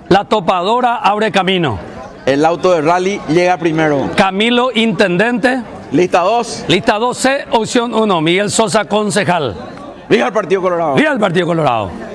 La topadora abre camino. El auto de rally llega primero. Camilo, intendente. Lista 2. Lista 12, opción 1, Miguel Sosa, concejal. Viva el Partido Colorado. ¡Viva el Partido Colorado!